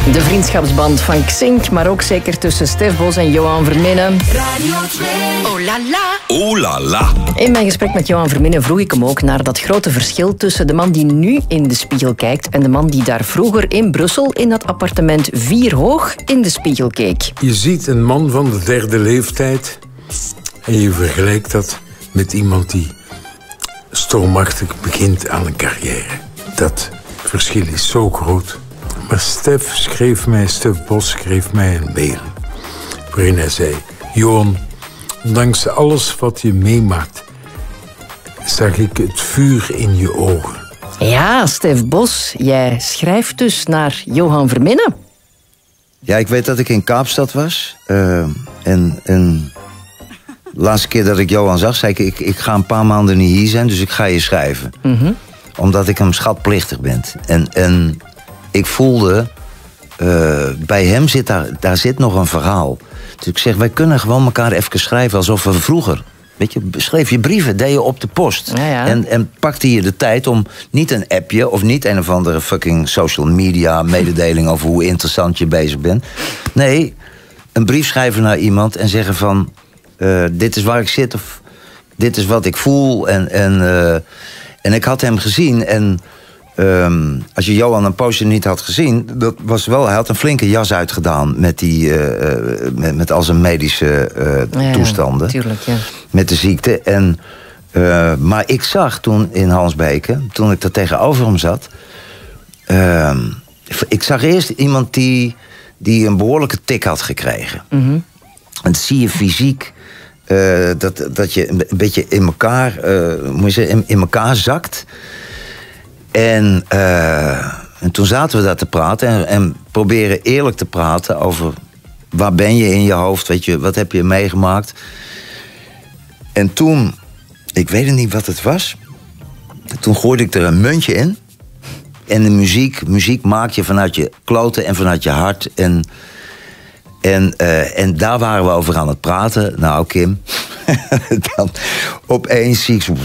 De vriendschapsband van Xink, maar ook zeker tussen Stef Bos en Johan Verminnen. Radio 2. Oh la la. Oh la la. In mijn gesprek met Johan Verminnen vroeg ik hem ook naar dat grote verschil tussen de man die nu in de spiegel kijkt en de man die daar vroeger in Brussel in dat appartement 4 hoog in de spiegel keek. Je ziet een man van de 3e leeftijd en je vergelijkt dat met iemand die stormachtig begint aan een carrière. Dat verschil is zo groot. Maar Stef Bos schreef mij een mail waarin hij zei: Johan, ondanks alles wat je meemaakt, zag ik het vuur in je ogen. Ja, Stef Bos, jij schrijft dus naar Johan Verminnen. Ja, ik weet dat ik in Kaapstad was. En de laatste keer dat ik Johan zag, zei ik ga een paar maanden niet hier zijn, dus ik ga je schrijven. Omdat ik hem schatplichtig ben. En ik voelde, bij hem daar zit nog een verhaal. Dus ik zeg, wij kunnen gewoon elkaar even schrijven alsof we vroeger... Weet je, schreef je brieven, deed je op de post. Ja. En pakte je de tijd om niet een appje... of niet een of andere fucking social media mededeling... over hoe interessant je bezig bent. Nee, een brief schrijven naar iemand en zeggen van... dit is waar ik zit of dit is wat ik voel. En ik had hem gezien en... als je Johan een poosje niet had gezien... dat was wel, hij had een flinke jas uitgedaan... met al zijn medische toestanden. Tuurlijk, ja. Met de ziekte. Maar ik zag toen in Hansbeke... toen ik daar tegenover hem zat... ik zag eerst iemand die een behoorlijke tik had gekregen. En dat zie je fysiek... dat je een beetje in elkaar zakt... En toen zaten we daar te praten en proberen eerlijk te praten over... waar ben je in je hoofd, weet je, wat heb je meegemaakt? En toen, ik weet niet wat het was... toen gooide ik er een muntje in. En de muziek maak je vanuit je kloten en vanuit je hart. En daar waren we over aan het praten. Nou, Kim, dan opeens zie ik zo...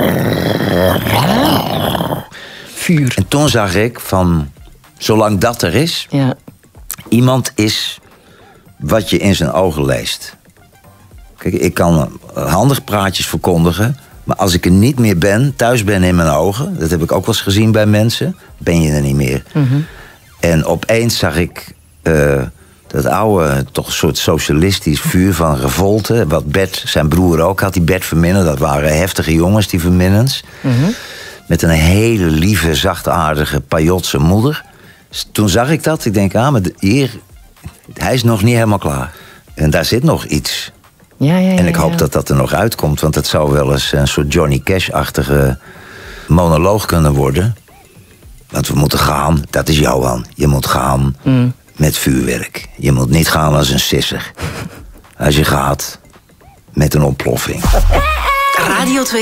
Vuur. En toen zag ik van, zolang dat er is... Ja. Iemand is wat je in zijn ogen leest. Kijk, ik kan handig praatjes verkondigen... maar als ik er niet meer ben, thuis ben in mijn ogen... dat heb ik ook wel eens gezien bij mensen... ben je er niet meer. En opeens zag ik dat oude, toch een soort socialistisch vuur van revolte... wat Bert, zijn broer ook had, die Bert Verminnen... dat waren heftige jongens, die Verminnens... met een hele lieve, zachtaardige, pajotse moeder. Toen zag ik dat. Ik denk, maar hier, hij is nog niet helemaal klaar. En daar zit nog iets. Ja, en ik hoop dat dat er nog uitkomt. Want het zou wel eens een soort Johnny Cash-achtige monoloog kunnen worden. Want we moeten gaan, dat is Johan. Je moet gaan met vuurwerk. Je moet niet gaan als een sisser. Als je gaat met een ontploffing. Radio 2.